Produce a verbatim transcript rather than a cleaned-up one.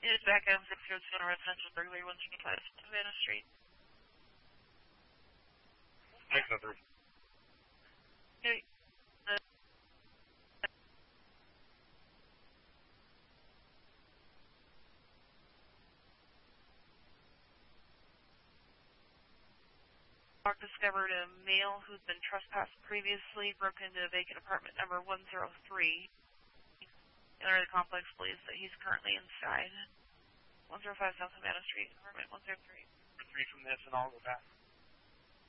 It is back on six oh two on residential burglary one twenty-five Savannah Street. six oh three. Okay. Uh, Mark discovered a male who's been trespassed previously, broke into a vacant apartment number one oh three. Enter the complex, please, that he's currently inside. one oh five South Savannah Street, apartment one oh three. Three from this, and I'll go back.